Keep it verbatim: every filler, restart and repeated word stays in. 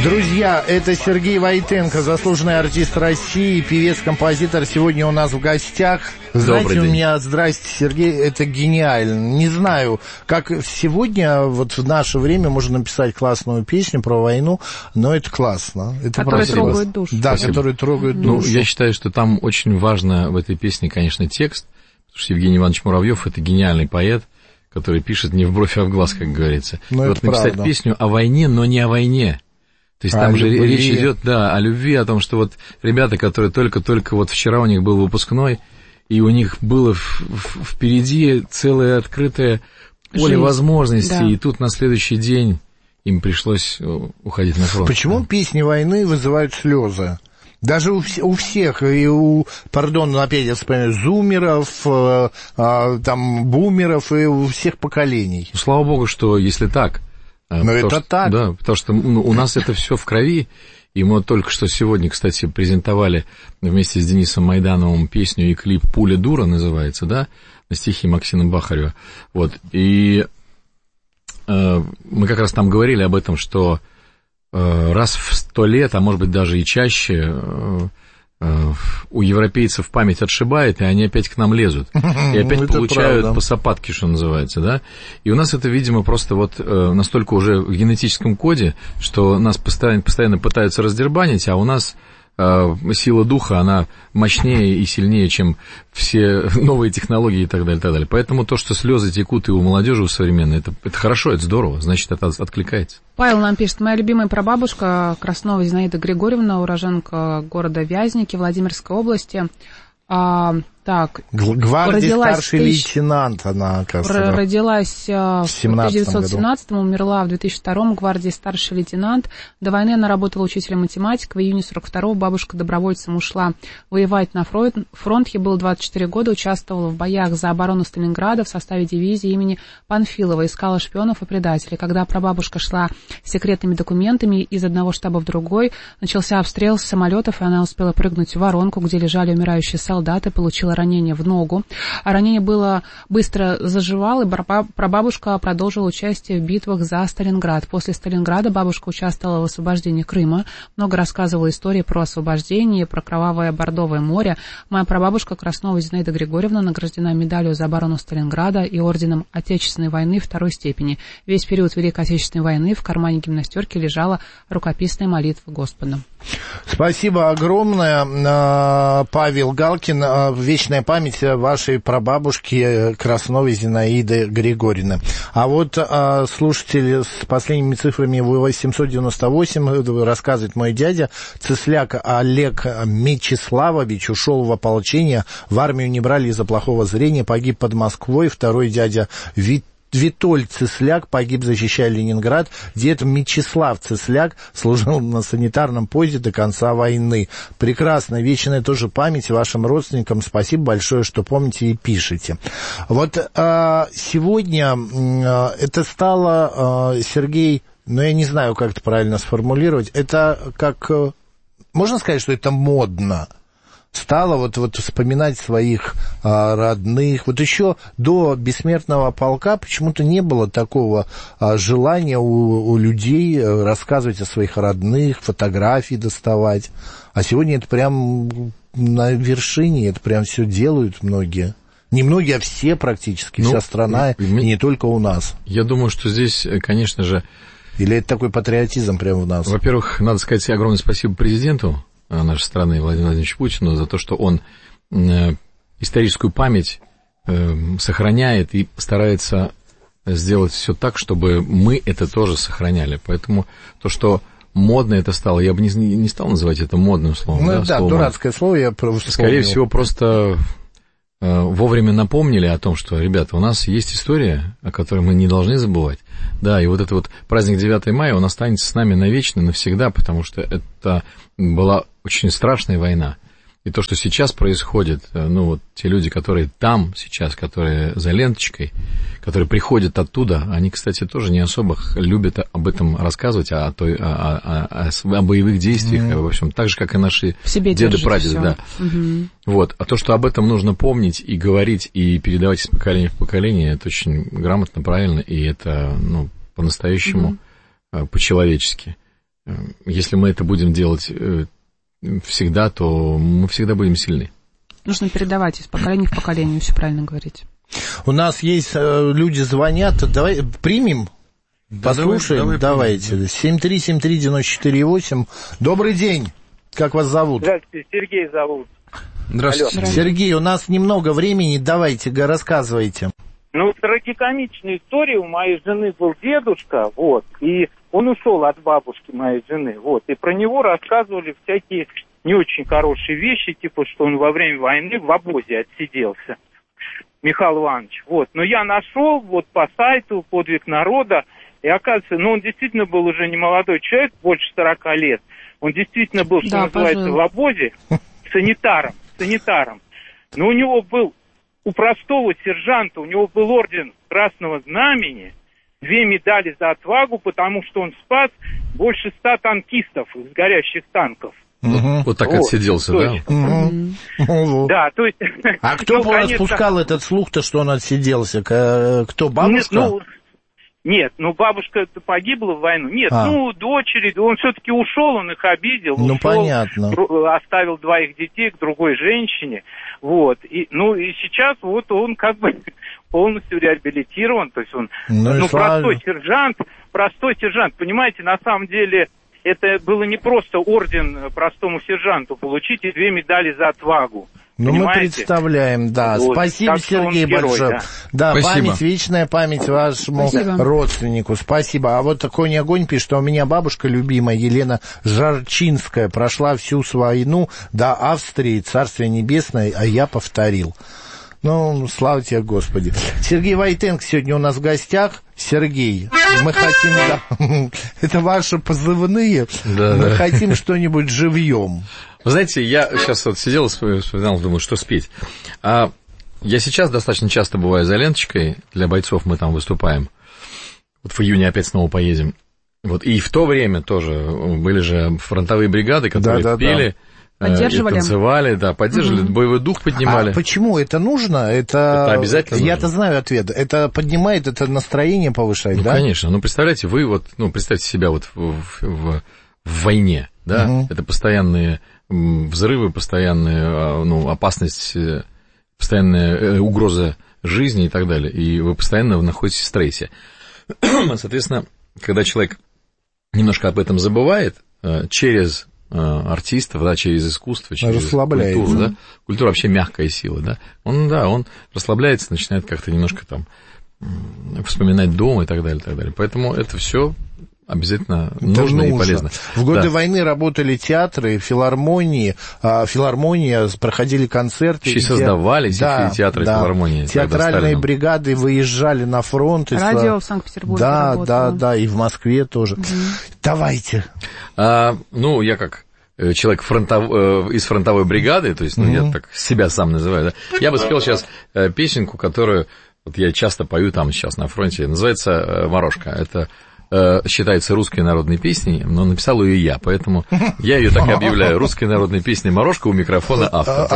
Друзья, это Сергей Войтенко, заслуженный артист России, певец-композитор. Сегодня у нас в гостях. Знаете, Добрый день. У меня, здрасте, Сергей, это гениально. Не знаю, как сегодня, вот в наше время можно написать классную песню про войну, но это классно. Это которая просто... трогает душу. Да, Спасибо. которая трогает Ну, душу. я считаю, что там очень важно в этой песне, конечно, текст, потому что Евгений Иванович Муравьев — это гениальный поэт, который пишет не в бровь, а в глаз, как говорится. Ну, и вот это написать правда. песню о войне, но не о войне. То есть О там же любви. речь идет, да, о любви, о том, что вот ребята, которые только-только вот вчера у них был выпускной, и у них было в- в- впереди целое открытое поле Жизнь. возможностей, Да. и тут на следующий день им пришлось э, уходить на фронт. Почему песни войны вызывают слезы? Даже у, вс- у всех, и у, пардон, ну, опять я вспоминаю, зумеров, э, а, там, бумеров, и у всех поколений. Ну, слава богу, что если так. Но это что, так. Да, потому что ну, у нас это все в крови. И мы только что сегодня, кстати, презентовали вместе с Денисом Майдановым песню и клип «Пуля дура» называется, да, на стихи Максима Бахарева. Вот. И э, мы как раз там говорили об этом, что э, раз в сто лет, а может быть даже и чаще, э, э, у европейцев память отшибает, и они опять к нам лезут. И опять Это получают правда. по сапатке, что называется, да. И у нас это, видимо, просто вот э, настолько уже в генетическом коде, что нас постоянно, постоянно пытаются раздербанить, а у нас э, сила духа, она мощнее и сильнее, чем все новые технологии и так далее, и так далее. Поэтому то, что слезы текут и у молодежи, у современной, это, это хорошо, это здорово, значит, это откликается. Павел нам пишет: моя любимая прабабушка Краснова Зинаида Григорьевна, уроженка города Вязники Владимирской области. А, так, Г- Гвардии родилась старший в тысяч- лейтенант она, оказывается. р- родилась а, в семнадцатом тысяча девятьсот семнадцатом, умерла в две тысячи втором, в гвардии старший лейтенант. До войны она работала учителем математики. В июне сорок второго бабушка добровольцем ушла воевать на фронт. Фронт ей было двадцать четыре года, участвовала в боях за оборону Сталинграда в составе дивизии имени Панфилова, искала шпионов и предателей. Когда прабабушка шла с секретными документами из одного штаба в другой, начался обстрел с самолетов, и она успела прыгнуть в воронку, где лежали умирающие солдаты, получила ранение в ногу. А ранение было быстро заживало, и браба- прабабушка продолжила участие в битвах за Сталинград. После Сталинграда бабушка участвовала в освобождении Крыма, много рассказывала истории про освобождение, про кровавое Бордовое море. Моя прабабушка Краснова Зинаида Григорьевна награждена медалью за оборону Сталинграда и орденом Отечественной войны второй степени. Весь период Великой Отечественной войны в кармане гимнастерки лежала рукописная молитва Господа. Спасибо огромное, э, Павел Галкин. Э, Вечная память вашей прабабушки Красновой Зинаиды Григорьевны. А вот э, слушатель с последними цифрами восемьсот девяносто восемь рассказывает: мой дядя Цисляк Олег Мечиславович ушел в ополчение, в армию не брали из-за плохого зрения, погиб под Москвой. Второй дядя Вит Витоль Цисляк погиб, защищая Ленинград. Дед Мечислав Цисляк служил на санитарном поезде до конца войны. Прекрасно, вечная тоже память вашим родственникам. Спасибо большое, что помните и пишете. Вот а, сегодня а, это стало, а, Сергей, ну я не знаю, как это правильно сформулировать, это как, можно сказать, что это модно? Стало вот, вот вспоминать своих а, родных. Вот еще до бессмертного полка почему-то не было такого а, желания у, у людей рассказывать о своих родных, фотографии доставать. А сегодня это прям на вершине, это прям все делают многие. Не многие, а все практически, Ну, вся страна, и, и, и не только у нас. Я думаю, что здесь, конечно же... Или это такой патриотизм прямо в нас? Во-первых, надо сказать огромное спасибо президенту нашей страны Владимиру Владимировичу Путину за то, что он э, историческую память э, сохраняет и старается сделать все так, чтобы мы это тоже сохраняли. Поэтому то, что модно это стало, я бы не, не стал называть это модным словом. Ну да, да, словом. дурацкое слово я просто Скорее вспомнил. всего, просто э, вовремя напомнили о том, что, ребята, у нас есть история, о которой мы не должны забывать. Да, и вот этот вот праздник девятого мая, он останется с нами навечно, навсегда, потому что это была очень страшная война. И то, что сейчас происходит, ну вот те люди, которые там сейчас, которые за ленточкой, которые приходят оттуда, они, кстати, тоже не особо любят об этом рассказывать, о, той, о, о, о, о боевых действиях, mm-hmm. обо всем, так же, как и наши деды-прадеды. Да. Mm-hmm. Вот. А то, что об этом нужно помнить и говорить, и передавать из поколения в поколение, это очень грамотно, правильно, и это ну, по-настоящему mm-hmm. по-человечески. если мы это будем делать всегда, то мы всегда будем сильны. Нужно передавать из поколения в поколение, все правильно говорите. У нас есть люди звонят, давай примем, послушаем, да, давай, давайте. семь три семь три девять четыре восемь. Добрый день, как вас зовут? Здравствуйте, Сергей зовут. Здравствуйте. Алло. Сергей, у нас немного времени, давайте, рассказывайте. Ну, трагикомичная история. У моей жены был дедушка, вот, и он ушел от бабушки моей жены, вот, и про него рассказывали всякие не очень хорошие вещи, типа, что он во время войны в обозе отсиделся, Михаил Иванович, вот. Но я нашел вот по сайту «Подвиг народа», и оказывается, ну, он действительно был уже не молодой человек, больше сорока лет, он действительно был, что да, называется, пожалуй. в обозе санитаром, санитаром, но у него был, у простого сержанта, у него был орден Красного Знамени, две медали за отвагу, потому что он спас больше ста танкистов из горящих танков. Угу. Вот так вот, отсиделся, да? Угу. Да, то есть... А кто ну, конечно... распускал этот слух-то, что он отсиделся? Кто, бабушка? Ну, нет, ну бабушка погибла в войну. Нет, а. ну дочери, он все-таки ушел, он их обидел. Ну, ушел, понятно. Оставил двоих детей к другой женщине. Вот. И, ну и сейчас вот он как бы полностью реабилитирован. То есть он ну, ну, простой сержант, простой сержант. Понимаете, на самом деле... Это было не просто орден простому сержанту получить и две медали за отвагу. Ну, мы представляем, да. Вот. Спасибо, Сергей, герой, большое. Да, да память, вечная память вашему Спасибо. родственнику. Спасибо. А вот такой огонь пишет, что у меня бабушка любимая Елена Жарчинская прошла всю свою войну до Австрии, Царствие Небесное, а я повторил. Ну, слава тебе, Господи. Сергей Войтенко сегодня у нас в гостях. Сергей, мы хотим... Да, это ваши позывные. Да, мы да. хотим что-нибудь живьем. Вы знаете, я сейчас вот сидел и вспоминал, думаю, что спеть. А я сейчас достаточно часто бываю за ленточкой. Для бойцов мы там выступаем. Вот в июне опять снова поедем. Вот. И в то время тоже были же фронтовые бригады, которые да, да, пели... Да. Поддерживали. И танцевали, да, поддерживали, угу. боевой дух поднимали. А почему это нужно? Это, это обязательно Я-то нужно. знаю ответ. Это поднимает, это настроение повышает, ну, да? конечно. Ну, представляете, вы вот, ну, представьте себя вот в, в, в войне, да? Угу. Это постоянные взрывы, постоянная, ну, опасность, постоянная угроза жизни и так далее. И вы постоянно находитесь в стрессе. Соответственно, когда человек немножко об этом забывает, через... артистов, да, через искусство, через культуру, да, культура вообще мягкая сила, да, он, да, он расслабляется, начинает как-то немножко там вспоминать дом и так далее, и так далее, поэтому это все обязательно нужно, нужно и полезно. В годы да. войны работали театры, филармонии, филармония, проходили концерты. Еще и создавались да, театры, да. филармонии. Театральные бригады выезжали на фронт. Радио в Санкт-Петербурге Да, работало. да, да, и в Москве тоже. Угу. Давайте. А, ну, я как человек фронтов, из фронтовой бригады, то есть, ну, угу. я так себя сам называю, да, я бы спел сейчас песенку, которую вот я часто пою там сейчас на фронте, называется «Морошка». Это считается русской народной песней, но написал ее я, поэтому я ее так и объявляю. Русская народная песня «Морошка», у микрофона автор.